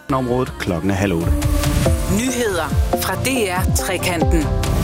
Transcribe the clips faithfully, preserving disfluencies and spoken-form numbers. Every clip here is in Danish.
Området klokken er halv otte. Nyheder fra D R Trekanten.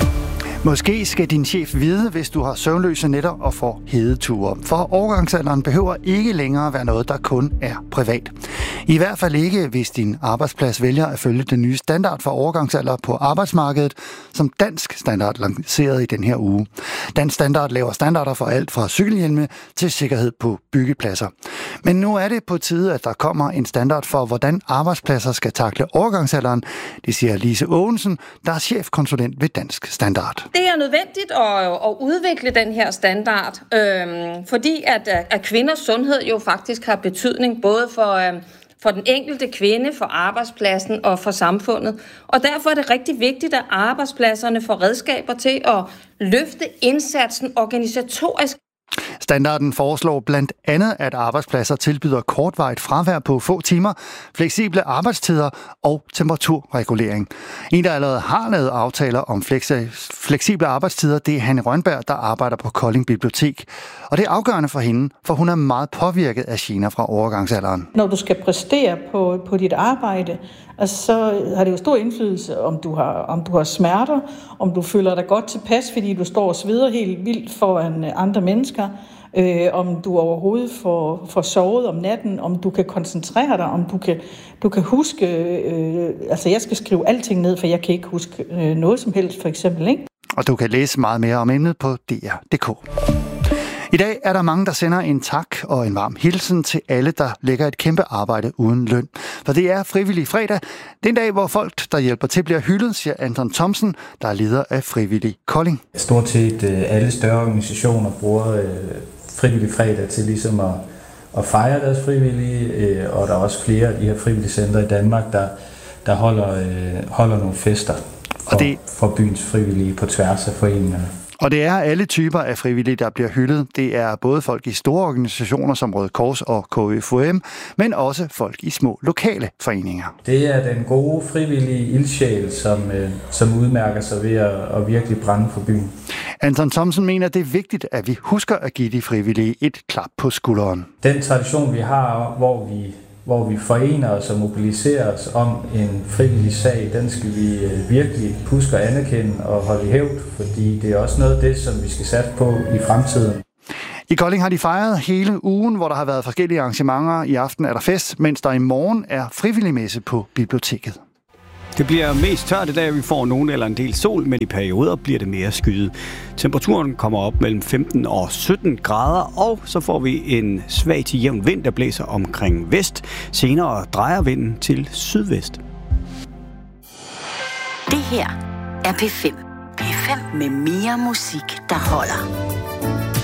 Måske skal din chef vide, hvis du har søvnløse nætter og får hedeture. For overgangsalderen behøver ikke længere være noget, der kun er privat. I hvert fald ikke, hvis din arbejdsplads vælger at følge den nye standard for overgangsalder på arbejdsmarkedet, som Dansk Standard lancerede i den her uge. Dansk Standard laver standarder for alt fra cykelhjelme til sikkerhed på byggepladser. Men nu er det på tide, at der kommer en standard for, hvordan arbejdspladser skal takle overgangsalderen. Det siger Lise Aagensen, der er chefkonsulent ved Dansk Standard. Det er nødvendigt at, at udvikle den her standard, øhm, fordi at, at kvinders sundhed jo faktisk har betydning både for, øhm, for den enkelte kvinde, for arbejdspladsen og for samfundet. Og derfor er det rigtig vigtigt, at arbejdspladserne får redskaber til at løfte indsatsen organisatorisk. Standarden foreslår blandt andet, at arbejdspladser tilbyder kortvarigt fravær på få timer, fleksible arbejdstider og temperaturregulering. En, der allerede har lavet aftaler om fleksible arbejdstider, det er Hanne Rønberg, der arbejder på Kolding Bibliotek. Og det er afgørende for hende, for hun er meget påvirket af gener fra overgangsalderen. Når du skal præstere på, på dit arbejde, altså, så har det jo stor indflydelse, om du, har, om du har smerter, om du føler dig godt tilpas, fordi du står og sveder helt vildt foran andre mennesker, øh, om du overhovedet får, får sovet om natten, om du kan koncentrere dig, om du kan, du kan huske, øh, altså jeg skal skrive alting ned, for jeg kan ikke huske øh, noget som helst, for eksempel, ikke? Og du kan læse meget mere om emnet på D R punktum d k. I dag er der mange, der sender en tak og en varm hilsen til alle, der lægger et kæmpe arbejde uden løn. For det er frivillig fredag. Det er en dag, hvor folk, der hjælper til, bliver hyldet, siger Anton Thomsen, der er leder af Frivillig Kolding. Stort set alle større organisationer bruger frivillig fredag til ligesom at, at fejre deres frivillige, og der er også flere af de her frivillige centre i Danmark, der, der holder, holder nogle fester for, og det... for byens frivillige på tværs af foreningerne. Og det er alle typer af frivillige, der bliver hyldet. Det er både folk i store organisationer som Røde Kors og K F U M, men også folk i små lokale foreninger. Det er den gode frivillige ildsjæl, som, som udmærker sig ved at, at virkelig brænde for byen. Anton Thomsen mener, det er vigtigt, at vi husker at give de frivillige et klap på skulderen. Den tradition, vi har, hvor vi hvor vi forener os og mobiliserer os om en frivillig sag, den skal vi virkelig huske at anerkende og holde i hævd, fordi det er også noget af det, som vi skal satse på i fremtiden. I Kolding har de fejret hele ugen, hvor der har været forskellige arrangementer. I aften er der fest, mens der i morgen er frivillig messe på biblioteket. Det bliver mest tørt i dag, vi får nogen eller en del sol, men i perioder bliver det mere skyet. Temperaturen kommer op mellem femten og sytten grader, og så får vi en svag til jævn vind, der blæser omkring vest. Senere drejer vinden til sydvest. Det her er P fem. P fem med mere musik, der holder.